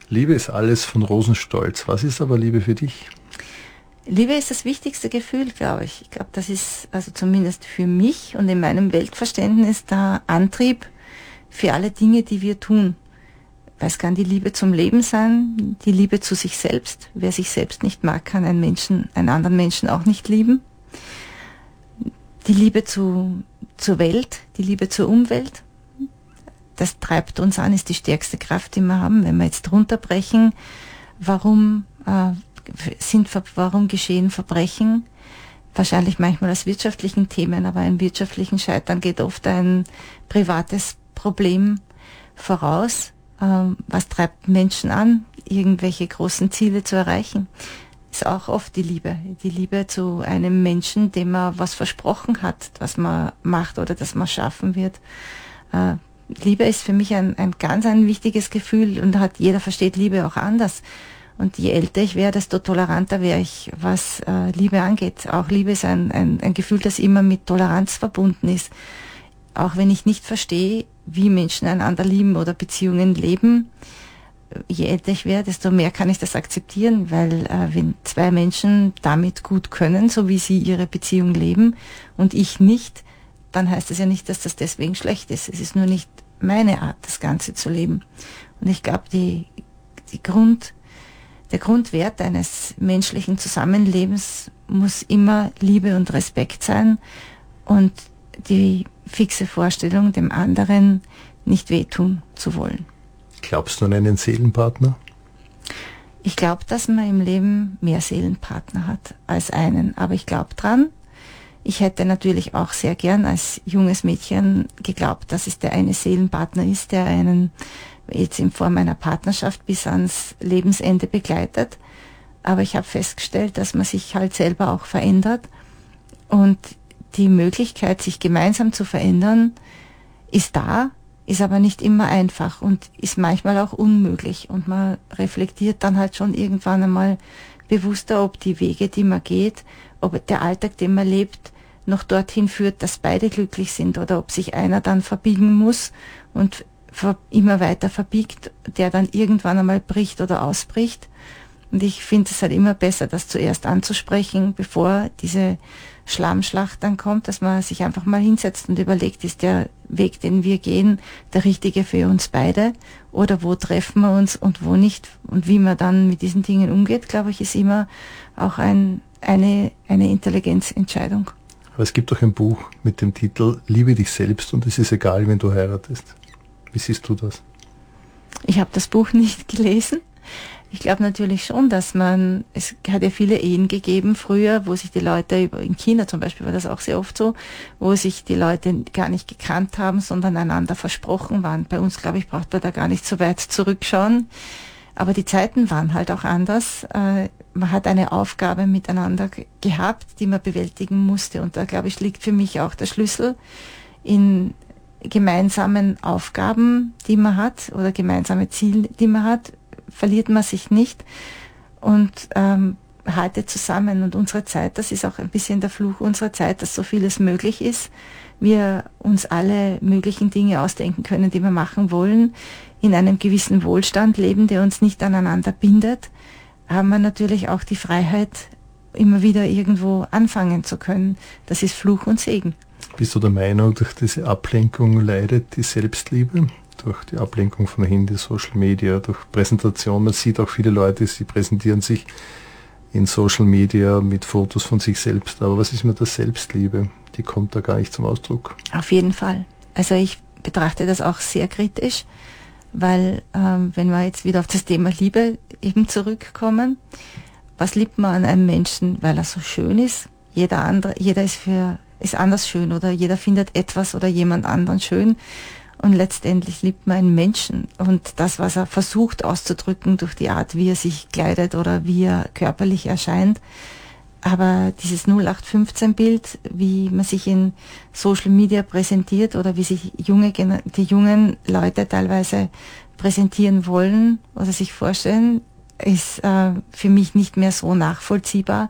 Liebe ist alles von Rosenstolz. Was ist aber Liebe für dich? Liebe ist das wichtigste Gefühl, glaube ich. Ich glaube, das ist also zumindest für mich und in meinem Weltverständnis der Antrieb für alle Dinge, die wir tun. Es kann die Liebe zum Leben sein, die Liebe zu sich selbst. Wer sich selbst nicht mag, kann einen anderen Menschen auch nicht lieben. Die Liebe zur Welt, die Liebe zur Umwelt. Das treibt uns an, ist die stärkste Kraft, die wir haben. Wenn wir jetzt runterbrechen, warum geschehen Verbrechen? Wahrscheinlich manchmal aus wirtschaftlichen Themen, aber einem wirtschaftlichen Scheitern geht oft ein privates Problem voraus. Was treibt Menschen an, irgendwelche großen Ziele zu erreichen? Ist auch oft die Liebe zu einem Menschen, dem man was versprochen hat, was man macht oder das man schaffen wird. Liebe ist für mich ein wichtiges Gefühl und jeder versteht Liebe auch anders. Und je älter ich wäre, desto toleranter wäre ich, was Liebe angeht. Auch Liebe ist ein Gefühl, das immer mit Toleranz verbunden ist. Auch wenn ich nicht verstehe, wie Menschen einander lieben oder Beziehungen leben, je älter ich werde, desto mehr kann ich das akzeptieren, weil wenn zwei Menschen damit gut können, so wie sie ihre Beziehung leben und ich nicht, dann heißt das ja nicht, dass das deswegen schlecht ist. Es ist nur nicht meine Art, das Ganze zu leben. Und ich glaube, der Grundwert eines menschlichen Zusammenlebens muss immer Liebe und Respekt sein und die fixe Vorstellung, dem anderen nicht wehtun zu wollen. Glaubst du an einen Seelenpartner? Ich glaube, dass man im Leben mehr Seelenpartner hat als einen, aber ich glaube dran. Ich hätte natürlich auch sehr gern als junges Mädchen geglaubt, dass es der eine Seelenpartner ist, der einen jetzt in Form einer Partnerschaft bis ans Lebensende begleitet. Aber ich habe festgestellt, dass man sich halt selber auch verändert und die Möglichkeit, sich gemeinsam zu verändern, ist da, ist aber nicht immer einfach und ist manchmal auch unmöglich. Und man reflektiert dann halt schon irgendwann einmal bewusster, ob die Wege, die man geht, ob der Alltag, den man lebt, noch dorthin führt, dass beide glücklich sind oder ob sich einer dann verbiegen muss und immer weiter verbiegt, der dann irgendwann einmal bricht oder ausbricht. Und ich finde es halt immer besser, das zuerst anzusprechen, bevor diese Schlammschlacht dann kommt, dass man sich einfach mal hinsetzt und überlegt, ist der Weg, den wir gehen, der richtige für uns beide? Oder wo treffen wir uns und wo nicht? Und wie man dann mit diesen Dingen umgeht, glaube ich, ist immer auch eine Intelligenzentscheidung. Aber es gibt auch ein Buch mit dem Titel Liebe dich selbst und es ist egal, wenn du heiratest. Wie siehst du das? Ich habe das Buch nicht gelesen. Ich glaube natürlich schon, es hat ja viele Ehen gegeben früher, wo sich die Leute, in China zum Beispiel war das auch sehr oft so, wo sich die Leute gar nicht gekannt haben, sondern einander versprochen waren. Bei uns, glaube ich, braucht man da gar nicht so weit zurückschauen. Aber die Zeiten waren halt auch anders. Man hat eine Aufgabe miteinander gehabt, die man bewältigen musste. Und da, glaube ich, liegt für mich auch der Schlüssel in gemeinsamen Aufgaben, die man hat, oder gemeinsame Ziele, die man hat, verliert man sich nicht und haltet zusammen. Und unsere Zeit, das ist auch ein bisschen der Fluch unserer Zeit, dass so vieles möglich ist. Wir uns alle möglichen Dinge ausdenken können, die wir machen wollen, in einem gewissen Wohlstand leben, der uns nicht aneinander bindet, haben wir natürlich auch die Freiheit, immer wieder irgendwo anfangen zu können. Das ist Fluch und Segen. Bist du der Meinung, durch diese Ablenkung leidet die Selbstliebe? Durch die Ablenkung von Handy, Social Media, durch Präsentation. Man sieht auch viele Leute, sie präsentieren sich in Social Media mit Fotos von sich selbst. Aber was ist mit der Selbstliebe? Die kommt da gar nicht zum Ausdruck. Auf jeden Fall. Also ich betrachte das auch sehr kritisch, weil wenn wir jetzt wieder auf das Thema Liebe eben zurückkommen, was liebt man an einem Menschen, weil er so schön ist? Jeder ist anders schön oder jeder findet etwas oder jemand anderen schön. Und letztendlich liebt man einen Menschen und das, was er versucht auszudrücken durch die Art, wie er sich kleidet oder wie er körperlich erscheint. Aber dieses 0815-Bild, wie man sich in Social Media präsentiert oder wie sich die jungen Leute teilweise präsentieren wollen oder sich vorstellen, ist für mich nicht mehr so nachvollziehbar,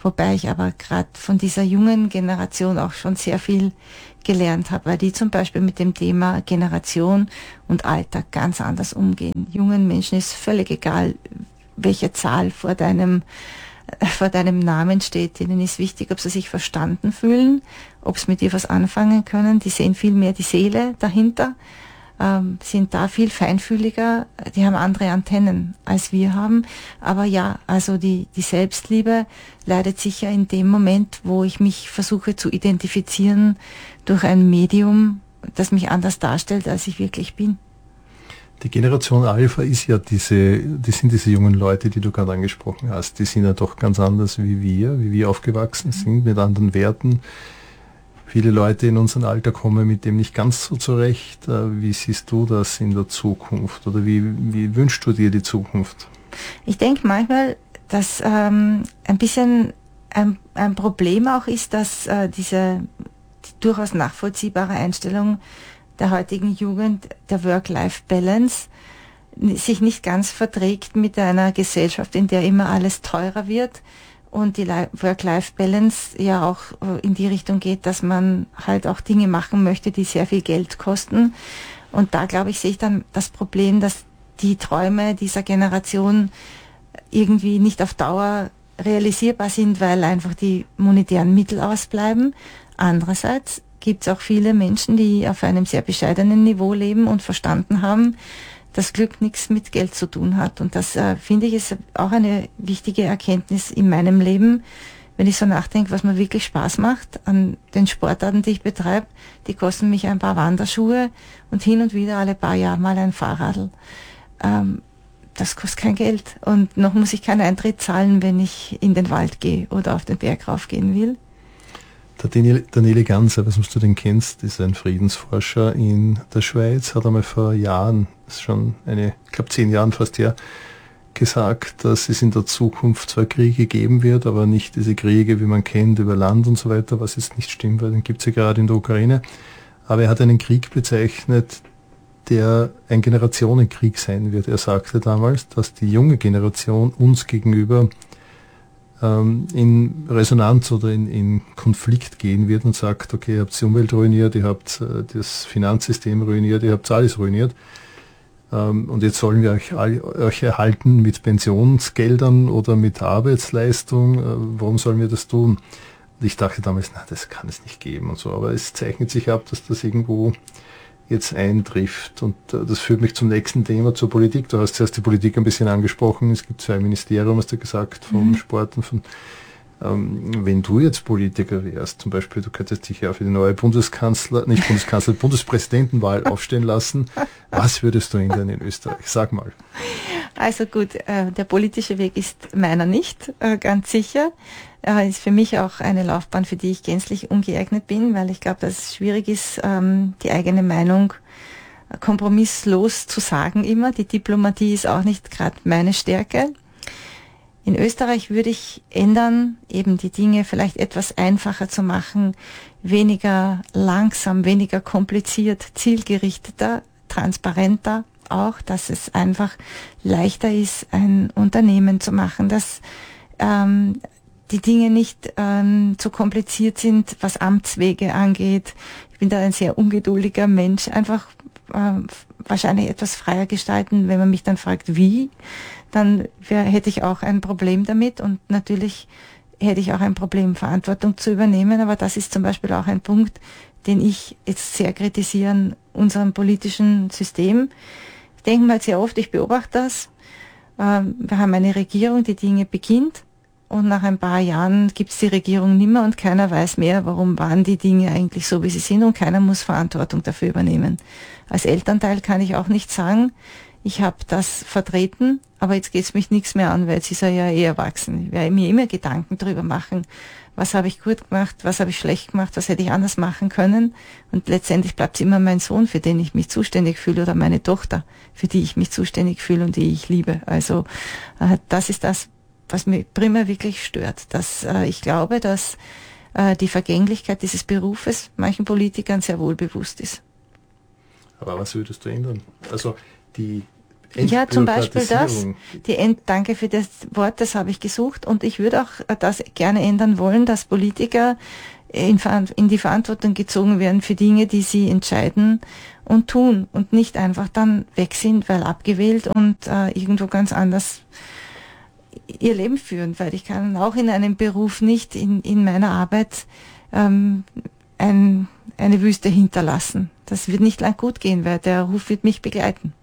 Wobei ich aber gerade von dieser jungen Generation auch schon sehr viel gelernt habe, weil die zum Beispiel mit dem Thema Generation und Alter ganz anders umgehen. Jungen Menschen ist völlig egal, welche Zahl vor deinem Namen steht. Denen ist wichtig, ob sie sich verstanden fühlen, ob sie mit dir was anfangen können. Die sehen viel mehr die Seele dahinter, sind da viel feinfühliger, die haben andere Antennen als wir haben. Aber ja, also die Selbstliebe leidet sicher in dem Moment, wo ich mich versuche zu identifizieren durch ein Medium, das mich anders darstellt, als ich wirklich bin. Die Generation Alpha ist ja die sind diese jungen Leute, die du gerade angesprochen hast. Die sind ja doch ganz anders wie wir aufgewachsen sind, mit anderen Werten. Viele Leute in unserem Alter kommen mit dem nicht ganz so zurecht. Wie siehst du das in der Zukunft oder wie wünschst du dir die Zukunft? Ich denke manchmal, dass ein bisschen ein Problem auch ist, dass die durchaus nachvollziehbare Einstellung der heutigen Jugend, der Work-Life-Balance, sich nicht ganz verträgt mit einer Gesellschaft, in der immer alles teurer wird und die Work-Life-Balance ja auch in die Richtung geht, dass man halt auch Dinge machen möchte, die sehr viel Geld kosten. Und da, glaube ich, sehe ich dann das Problem, dass die Träume dieser Generation irgendwie nicht auf Dauer realisierbar sind, weil einfach die monetären Mittel ausbleiben. Andererseits gibt es auch viele Menschen, die auf einem sehr bescheidenen Niveau leben und verstanden haben, dass Glück nichts mit Geld zu tun hat. Und das, finde ich, ist auch eine wichtige Erkenntnis in meinem Leben, wenn ich so nachdenke, was mir wirklich Spaß macht an den Sportarten, die ich betreibe. Die kosten mich ein paar Wanderschuhe und hin und wieder alle paar Jahre mal ein Fahrradl. Das kostet kein Geld. Und noch muss ich keinen Eintritt zahlen, wenn ich in den Wald gehe oder auf den Berg raufgehen will. Der Daniele Ganser, was du den kennst, ist ein Friedensforscher in der Schweiz, hat einmal vor Jahren, das ist schon ich glaube 10 Jahren fast her, gesagt, dass es in der Zukunft zwar Kriege geben wird, aber nicht diese Kriege, wie man kennt, über Land und so weiter, was jetzt nicht stimmt, weil den gibt es ja gerade in der Ukraine. Aber er hat einen Krieg bezeichnet, der ein Generationenkrieg sein wird. Er sagte damals, dass die junge Generation uns gegenüber in Resonanz oder in Konflikt gehen wird und sagt, okay, ihr habt die Umwelt ruiniert, ihr habt das Finanzsystem ruiniert, ihr habt alles ruiniert und jetzt sollen wir euch erhalten mit Pensionsgeldern oder mit Arbeitsleistung, warum sollen wir das tun? Und ich dachte damals, na, das kann es nicht geben und so, aber es zeichnet sich ab, dass das irgendwo jetzt eintrifft. Und das führt mich zum nächsten Thema, zur Politik. Du hast zuerst die Politik ein bisschen angesprochen. Es gibt 2 Ministerien, hast du gesagt, vom Sport und von... wenn du jetzt Politiker wärst, zum Beispiel, du könntest dich ja für die neue Bundespräsidentenwahl aufstellen lassen. Was würdest du ändern in Österreich? Sag mal. Also gut, der politische Weg ist meiner nicht, ganz sicher. Ist für mich auch eine Laufbahn, für die ich gänzlich ungeeignet bin, weil ich glaube, dass es schwierig ist, die eigene Meinung kompromisslos zu sagen immer. Die Diplomatie ist auch nicht gerade meine Stärke. In Österreich würde ich ändern, eben die Dinge vielleicht etwas einfacher zu machen, weniger langsam, weniger kompliziert, zielgerichteter, transparenter auch, dass es einfach leichter ist, ein Unternehmen zu machen, dass die Dinge nicht so kompliziert sind, was Amtswege angeht. Ich bin da ein sehr ungeduldiger Mensch, einfach wahrscheinlich etwas freier gestalten. Wenn man mich dann fragt, wie, dann hätte ich auch ein Problem damit und natürlich hätte ich auch ein Problem, Verantwortung zu übernehmen. Aber das ist zum Beispiel auch ein Punkt, den ich jetzt sehr kritisiere an unserem politischen System. Ich denke mal sehr oft, ich beobachte das. Wir haben eine Regierung, die Dinge beginnt und nach ein paar Jahren gibt es die Regierung nimmer und keiner weiß mehr, warum waren die Dinge eigentlich so, wie sie sind und keiner muss Verantwortung dafür übernehmen. Als Elternteil kann ich auch nicht sagen, ich habe das vertreten, aber jetzt geht es mich nichts mehr an, weil jetzt ist er ja eh erwachsen. Ich werde mir immer Gedanken darüber machen, was habe ich gut gemacht, was habe ich schlecht gemacht, was hätte ich anders machen können. Und letztendlich bleibt es immer mein Sohn, für den ich mich zuständig fühle, oder meine Tochter, für die ich mich zuständig fühle und die ich liebe. Also das ist das, was mich primär wirklich stört. Dass ich glaube, dass die Vergänglichkeit dieses Berufes manchen Politikern sehr wohl bewusst ist. Aber was würdest du ändern? Also Ja, zum Beispiel das. Entbürokratisierung. Danke für das Wort, das habe ich gesucht. Und ich würde auch das gerne ändern wollen, dass Politiker in die Verantwortung gezogen werden für Dinge, die sie entscheiden und tun und nicht einfach dann weg sind, weil abgewählt und irgendwo ganz anders ihr Leben führen, weil ich kann auch in einem Beruf nicht in meiner Arbeit eine Wüste hinterlassen. Das wird nicht lang gut gehen, weil der Ruf wird mich begleiten.